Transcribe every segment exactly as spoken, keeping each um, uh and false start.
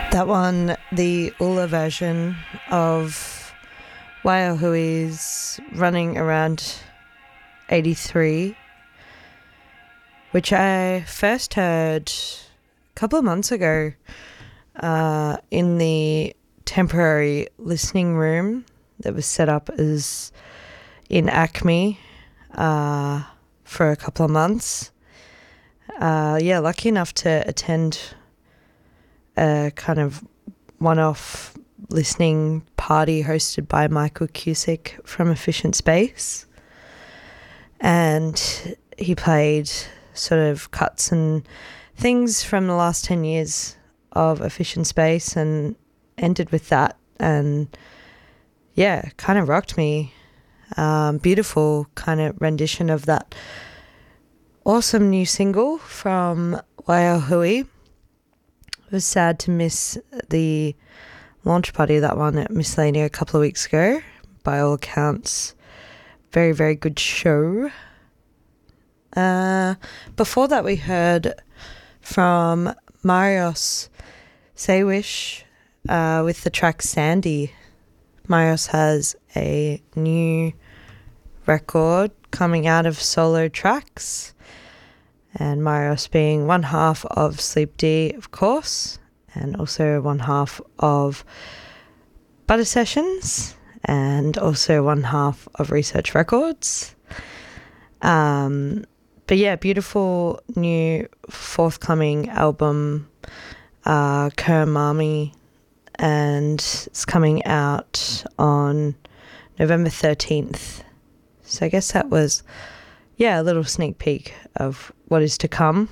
That one, the Ula version of Waiahui's Running Around eighty-three, which I first heard a couple of months ago uh, in the temporary listening room that was set up as in Acme uh, for a couple of months. Uh, yeah, lucky enough to attend a kind of one-off listening party hosted by Michael Cusick from Efficient Space. And he played sort of cuts and things from the last ten years of Efficient Space and ended with that. And yeah, kind of rocked me. Um, beautiful kind of rendition of that awesome new single from Waiahui. It was sad to miss the launch party of that one at Miscellanea a couple of weeks ago. By all accounts, very, very good show. Uh, before that, we heard from Marios Saywish uh, with the track Sandy. Marios has a new record coming out of Solo Tracks, and Marios being one half of Sleep D, of course, and also one half of Butter Sessions, and also one half of Research Records. Um, but yeah, beautiful new forthcoming album, uh, Kermami, and it's coming out on November thirteenth. So I guess that was, yeah, a little sneak peek of what is to come.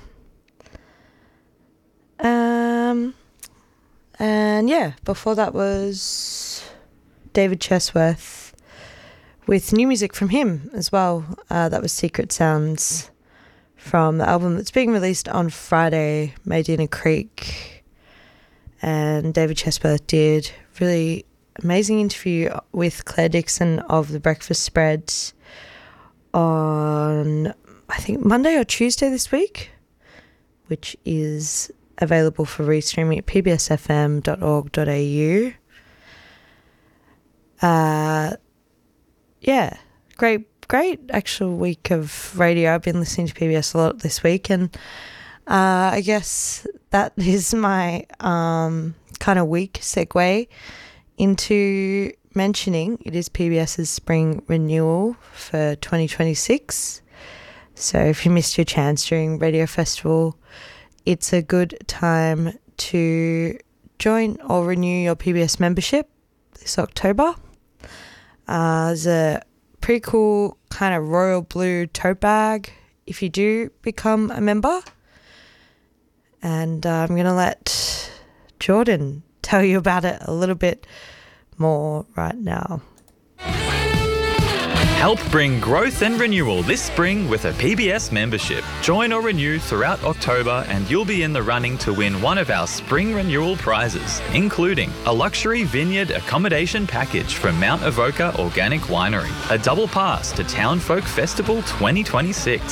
Um, and yeah, before that was David Chesworth with new music from him as well. Uh, that was Secret Sounds from the album that's being released on Friday, Medina Creek. And David Chesworth did really amazing interview with Claire Dixon of The Breakfast Spreads on, I think, Monday or Tuesday this week, which is available for restreaming at p b s f m dot org dot a u. Uh, yeah, great, great actual week of radio. I've been listening to P B S a lot this week, and uh, I guess that is my um, kind of week segue into mentioning it is PBS's spring renewal for twenty twenty-six. So if you missed your chance during Radio Festival, it's a good time to join or renew your P B S membership this October. Uh, there's a pretty cool kind of royal blue tote bag if you do become a member. And uh, I'm going to let Jordan tell you about it a little bit more right now. Help bring growth and renewal this spring with a P B S membership. Join or renew throughout October and you'll be in the running to win one of our spring renewal prizes, including a luxury vineyard accommodation package from Mount Avoca Organic Winery, a double pass to Town Folk Festival twenty twenty-six,